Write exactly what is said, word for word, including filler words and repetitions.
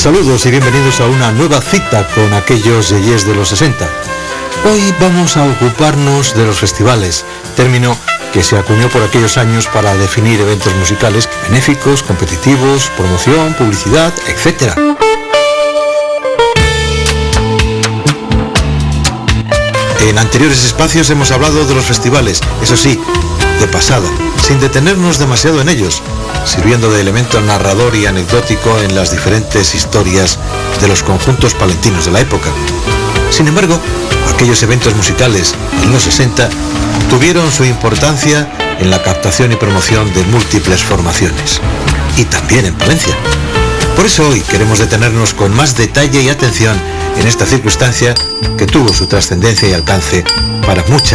Saludos y bienvenidos a una nueva cita con aquellos yeyes de los sesenta. Hoy vamos a ocuparnos de los festivales, término que se acuñó por aquellos años para definir eventos musicales benéficos, competitivos, promoción, publicidad, etcétera. En anteriores espacios hemos hablado de los festivales, eso sí, de pasada, sin detenernos demasiado en ellos, sirviendo de elemento narrador y anecdótico en las diferentes historias de los conjuntos palentinos de la época. Sin embargo, aquellos eventos musicales en los sesenta tuvieron su importancia en la captación y promoción de múltiples formaciones, y también en Palencia. Por eso hoy queremos detenernos con más detalle y atención en esta circunstancia que tuvo su trascendencia y alcance para mucha